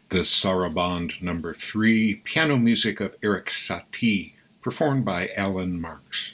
The Sarabande No. 3, piano music of Erik Satie, performed by Alan Marks.